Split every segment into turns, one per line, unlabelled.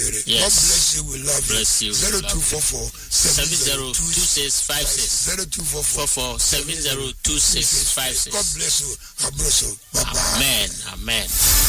Yes.
God bless you. We love
Bless you.
0244
702656.
0244
702656.
God bless you. Abrazo. Bye bye.
Amen. Amen.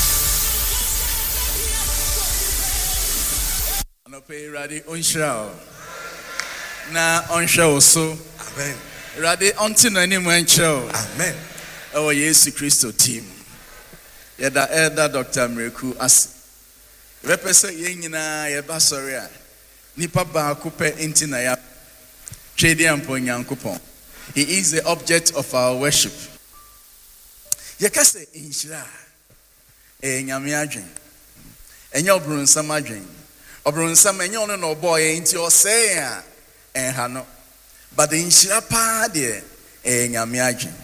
Anope ready onshira. Na onhwe so.
Amen.
Ready onti no anim enchiro.
Amen.
Ewo Yesu Kristo team. Yeda elder Dr. Mreku as. Repese ye nyina ye ba sori a. Nipa ba ko pe enti na ya. Twede ampo Nyankopon. He is the object of our worship. Ye kase inhira. Nyame adwen. Enye obrunsam adwen. Obrunsam enye ono no boy enti o say a enha no. But the inhira pa de nyame adwen.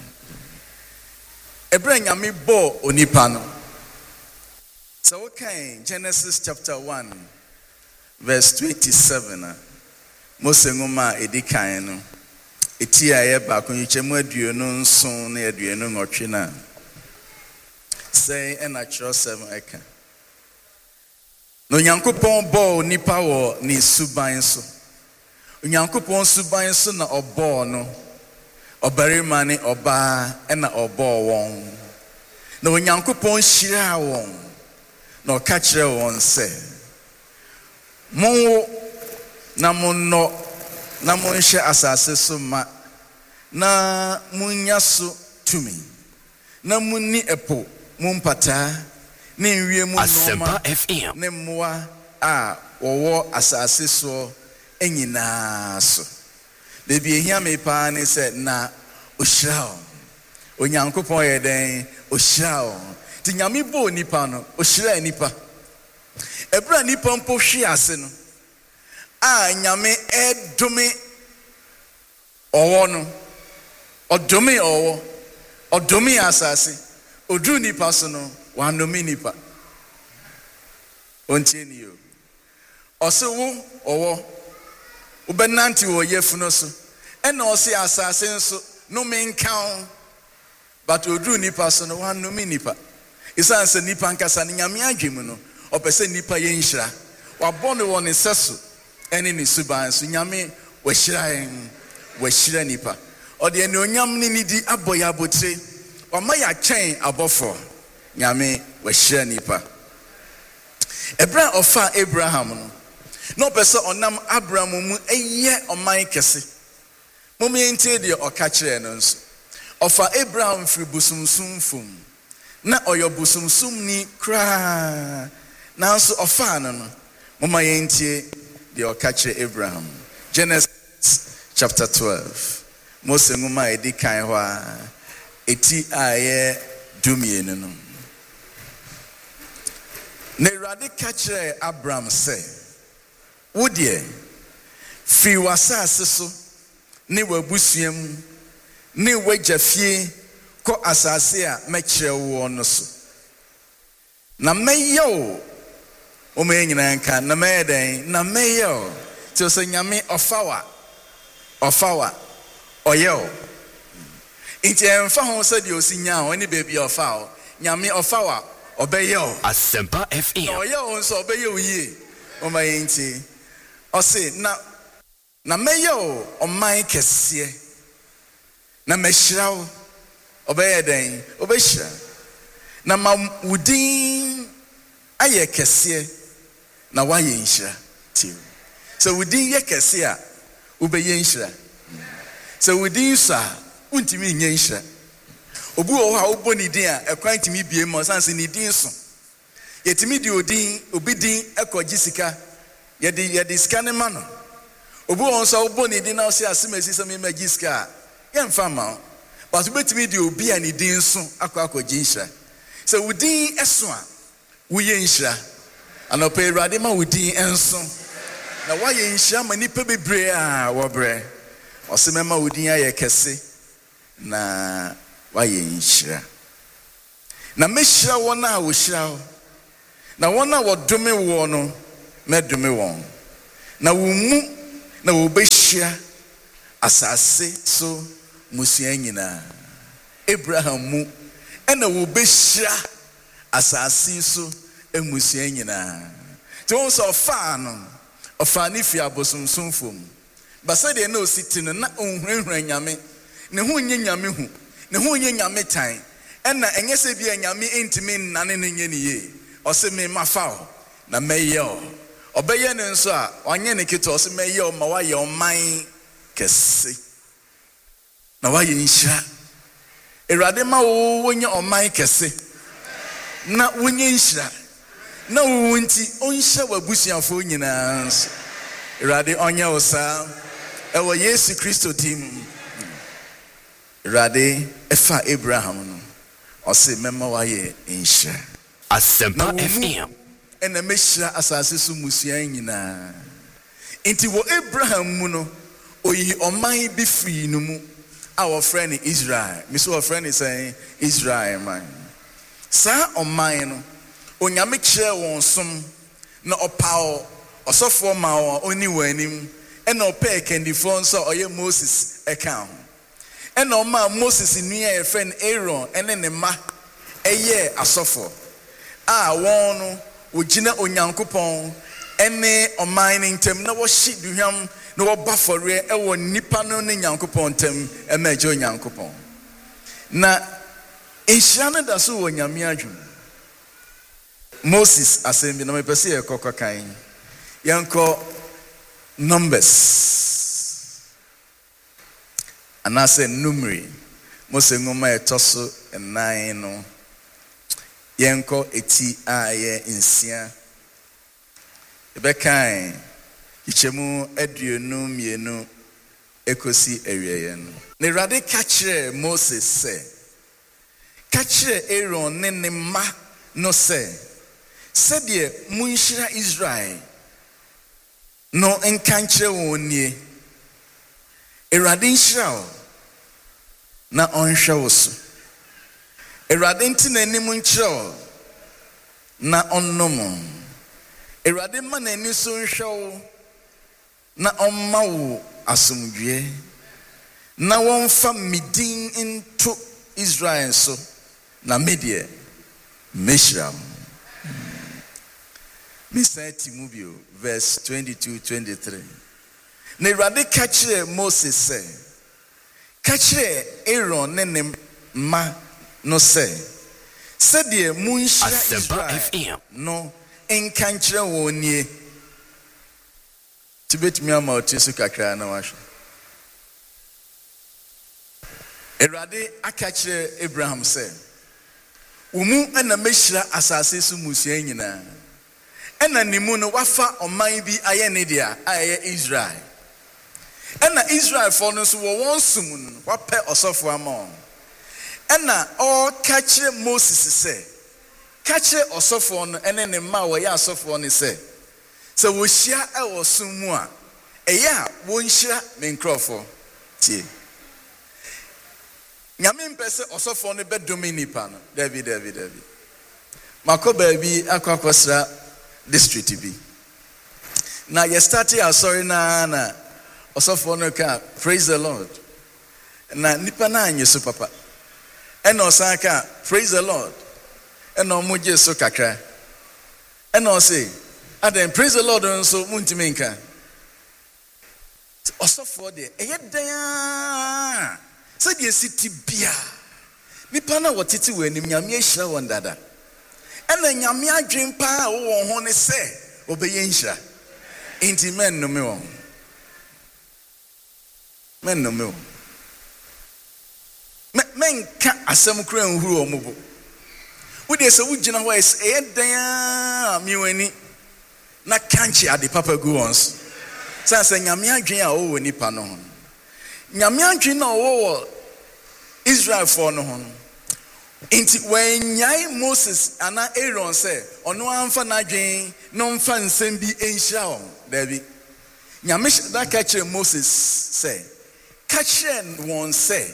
Ebra nyame bo onipa no. So okay, Genesis chapter 1 verse 27. Mose ngoma edikan no. Eti aye ba ko yichemu aduonu nson na aduonu nwotwe na. Say a natural 7 eka. No Nyankopon bo nipa wo ni suban so. Nyankopon suban so na obo no. Obarima ni oba na obo won. Na Nyankopon hyira won. Na okachire won se. Mo na monno na monhye asase so ma na munya so tumi. Na munni epo mumpata ne nwie mu
Asempa FM
ne mmoa a wowo asase so enyina so. Bebi ehia me pa ne se na ohyira Onyankopon ye den ohyira ti nyame bo nipa no ohyira nipa ebra nipa mpo hwe ase no a nyame edome owo no odome owo odome asase odru nipa so no wanome nipa ontieni yo osewo owo ubenanti wo yefuno so ena ose asase nso no menkan but odru nipa so no wanome nipa isan se nipa nkasa ne nyame adwemu no opese nipa ye nhira wabone wo ne seso ene ne suban so nyame wahira nipa ode ene onyam ne nidi aboya abotre wama ya twen abofo nyame wahira nipa ebra ofa Abraham no no pese onam Abraham mu eye oman kese momente de oka kire no nso ofa Abraham firi busumsum fum na oyobusumsum ni kra nanso ofa no no moma yentie de oka kire Abraham. Genesis chapter 12 Mose nguma edikan ho a eti aye dumienu no ne rade ka kire Abraham say wodie fi wasase so ne wabusuam ne wajafie ko asase a mekire wo no so na meyo o me nyina nka na meden na meyo ti so nyame ofawa oyo inti emfa ho se de osinya ho ni baby ofawo nyame ofawa obeyo
Asempa FM
oyo nso obeyo yi o ma yinti o se na meyo o man kese na mehirawo obeye den obehira na ma wudin aye kese na waye nhira ti so wudin ye kese a ubeye nhira so wudin sa untimi nye nhira obu o ha oboni din a ekwan timi bie mo sanse ni din so yetimi di odin obidin ekogi sika yedi sika ne ma no obu on so oboni din na o se asemesi se me magi sika ye mfa ma but ubetimi di obi a ni din so akogi nhira so wudin eso a wuye nhira anope Awurade ma wudin enso na waye nhira ma nipa bebre a wobre osemema wudin aye kese na waye nhira na mehira wona a wo hira na wona wodome wo no medome won na wo mu na wo behia asase so musua nyina Abraham mu ena wo behia asase so emusua nyina Tones of fan of Fanifia Bosom Sunfum. But said they know sitting and not on Yame, Nehun Yamihu, Nehun Yame time, and yes, be a Yami ain't mean none in ye, or say me my foul, na mayo. Obeyen and so, on Yenikito, mayo, Mawayo, mine, Kessi. Now, why you share? Eradema when you're on my Kessi. Not when you share. No, winty, on shower bushing for you now. Radi on your sound. Our Yesu Christo team. Radi, Efa Abraham. Or say, Memawaye in share.
Asempa FM.
And the Mesha Assasu Musiana. Into what Abraham Muno, or ye on my be free no more. Our friend Israel. Miss our friend is saying Israel, man. Sir on mine. Onyame kire won som na opaw osofo ma oni wanim e na opa kendifo nso oye Moses account e na ma Moses nua e friend Aaron ene ne ma eye asofo a won no ogina onyankopon ene oman ntem na wo hye duhwam na wo bafore e wo nipa no ne nyankopon ntem e ma je onyankopon na enhia no da so wo nyame adwum Moses assembly na me pese e kokko kan yanko Numbers anase numeri Moses ngoma etoso 9 no yanko eti aye nsia ebe kan ichemu aduonu mienu ekosi ewieye no ne rade ka kire Moses se ka kire Aaron ne ne ma no se said ye munshira Israel no enkanchire wonie Erade nshira na onhwe wo so Erade ntina anim nkyire na onnom Erade ma na ani so nhwe wo na omma wo asomdwe na wonfa midin into Israel so na medie meshram Mr. Timubio, verse 22-23. Ne rade kachire Moses say, kachire Aaron ne ma no say, said ye munshira Israel no enkanchire wonie. Tibet mi ama otisu kakra na washo. Erade akachire Abraham say, umu ana meshira asase su musia nyina. Ena nimu no wafa oman bi aye ne dia aye Israel. Ena Israel for no so won sum no wape osofo ama. Ena o kachire Moses say. Kachire osofo no ene ne ma wo ya osofo no say. So wo hia e wo sum mu a eya wo nhira me nkrofo tie. Nyame mpese osofo no be dominipa no. David. Makoba bi akwakosra district bi na ye started sorry na osofo no ka praise the Lord na nipa na anyeso papa ena osaka praise the Lord ena omoje so kakra ena o say adam praise the Lord nso muntimi nka osofo de eyedan se de city bia nipa na wotiti wanim nyame ahira won dada ena nyame adwen pa wo ho ne se obeye nhira inti men no me won men no me men ka asem kura nhuru omubo wo de se wo gina ho es edan miwani na kanchi ade papa gu ons sanse nyame adwen a wo nipa no ho nyame adwen na wo Israel for no ho inti when yai Moses ana Aaron say ono amfa na dwen no mfa nsem bi enhira on dabi nyame da ka kire Moses say ka kire won say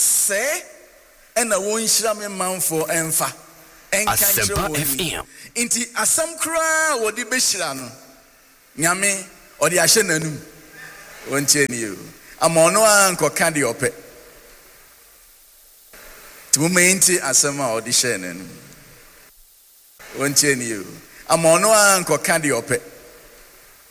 ena won nhira me manfo emfa enka kire won inti asam kra wodi be hira no nyame odi ahye nanum wontie ni yo amono anko ka de ope Tumenti asema audition wontie ni you ama ɔno a nkɔka deɛ ɔpɛ